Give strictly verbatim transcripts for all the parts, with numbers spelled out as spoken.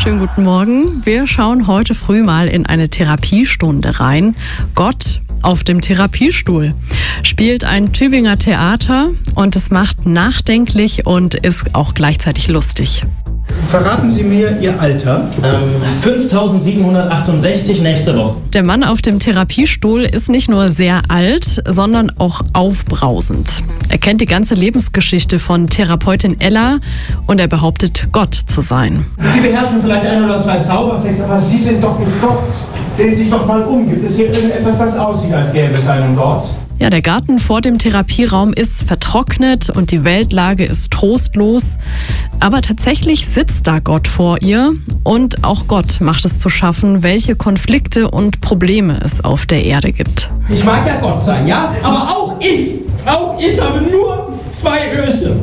Schönen guten Morgen. Wir schauen heute früh mal in eine Therapiestunde rein. Gott auf dem Therapiestuhl spielt ein Tübinger Theater und es macht nachdenklich und ist auch gleichzeitig lustig. Verraten Sie mir Ihr Alter? Ähm, fünftausendsiebenhundertachtundsechzig nächste Woche. Der Mann auf dem Therapiestuhl ist nicht nur sehr alt, sondern auch aufbrausend. Er kennt die ganze Lebensgeschichte von Therapeutin Ella und er behauptet, Gott zu sein. Sie beherrschen vielleicht ein oder zwei Zaubertricks, aber Sie sind doch nicht Gott. Sehen Sie sich doch mal um. Gibt es hier irgendetwas, das aussieht, als gäbe es einen Gott? Ja, der Garten vor dem Therapieraum ist vertrocknet und die Weltlage ist trostlos. Aber tatsächlich sitzt da Gott vor ihr und auch Gott macht es zu schaffen, welche Konflikte und Probleme es auf der Erde gibt. Ich mag ja Gott sein, ja? Aber auch ich, auch ich habe nur zwei Öhrchen.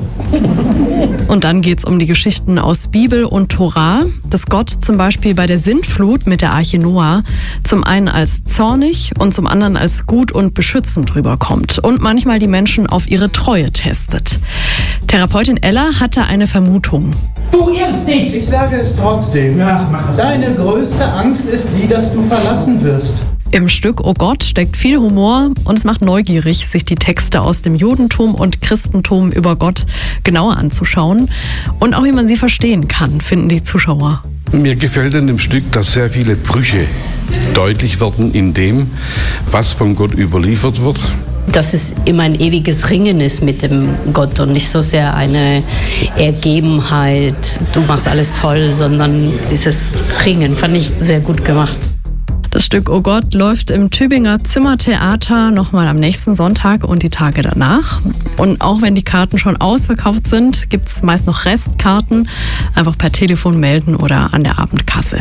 Und dann geht's um die Geschichten aus Bibel und Tora, dass Gott zum Beispiel bei der Sintflut mit der Arche Noah zum einen als zornig und zum anderen als gut und beschützend rüberkommt und manchmal die Menschen auf ihre Treue testet. Therapeutin Ella hatte eine Vermutung. Du irrst dich! Ich sage es trotzdem. Ach, mach es. Deine größte Angst ist die, dass du verlassen wirst. Im Stück Oh Gott steckt viel Humor und es macht neugierig, sich die Texte aus dem Judentum und Christentum über Gott genauer anzuschauen. Und auch wie man sie verstehen kann, finden die Zuschauer. Mir gefällt in dem Stück, dass sehr viele Brüche deutlich werden in dem, was von Gott überliefert wird. Dass es immer ein ewiges Ringen ist mit dem Gott und nicht so sehr eine Ergebenheit, du machst alles toll, sondern dieses Ringen fand ich sehr gut gemacht. Das Stück Oh Gott läuft im Tübinger Zimmertheater nochmal am nächsten Sonntag und die Tage danach. Und auch wenn die Karten schon ausverkauft sind, gibt es meist noch Restkarten. Einfach per Telefon melden oder an der Abendkasse.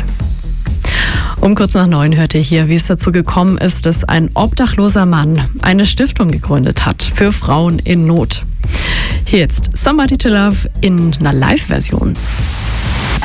Um kurz nach neun hört ihr hier, wie es dazu gekommen ist, dass ein obdachloser Mann eine Stiftung gegründet hat für Frauen in Not. Hier jetzt Somebody to Love in einer Live-Version.